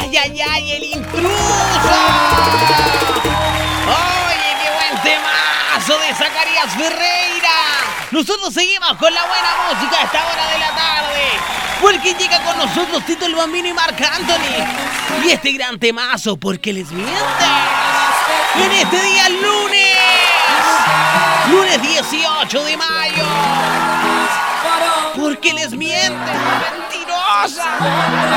¡Ay, ay, ay! ¡El intruso! ¡Oye, qué buen temazo de Zacarías Ferreira! Nosotros seguimos con la buena música a esta hora de la tarde. Porque llega con nosotros Tito el Bambino y Marc Anthony. Y este gran temazo, ¿Porque les mientes? En este día lunes. Lunes 18 de mayo. ¿Por qué les mientes, mentirosa?